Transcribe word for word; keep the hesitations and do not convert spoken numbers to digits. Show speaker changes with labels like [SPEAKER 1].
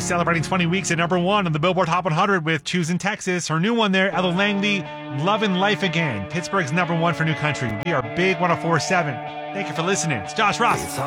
[SPEAKER 1] celebrating twenty weeks at number one on the Billboard Hot one hundred with Choosing Texas. Her new one there, Ella Langley, Lovin' Life Again. Pittsburgh's number one for new country. We are Big one oh four point seven. Thank you for listening. It's Josh Ross.